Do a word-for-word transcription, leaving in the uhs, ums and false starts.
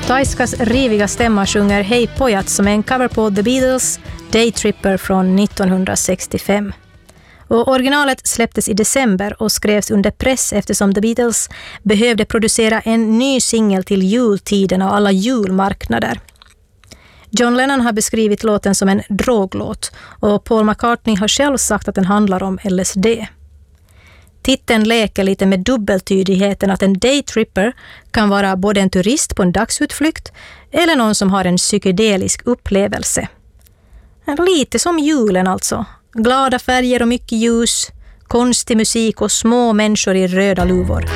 Taiskas riviga stämma sjunger Hey Pojat som är en cover på The Beatles Daytripper från nittonhundrasextiofem. Och originalet släpptes i december och skrevs under press eftersom The Beatles behövde producera en ny singel till jultiden och alla julmarknader. John Lennon har beskrivit låten som en droglåt och Paul McCartney har själv sagt att den handlar om L S D. Titeln leker lite med dubbeltydigheten att en daytripper kan vara både en turist på en dagsutflykt eller någon som har en psykedelisk upplevelse. Lite som julen alltså. Glada färger och mycket ljus, konstig musik och små människor i röda luvor.